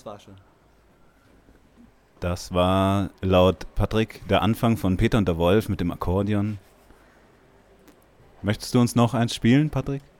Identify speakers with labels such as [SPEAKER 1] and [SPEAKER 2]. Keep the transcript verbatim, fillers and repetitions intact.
[SPEAKER 1] das war schon.
[SPEAKER 2] Das war laut Patrick der Anfang von Peter und der Wolf mit dem Akkordeon. Möchtest du uns noch eins spielen, Patrick?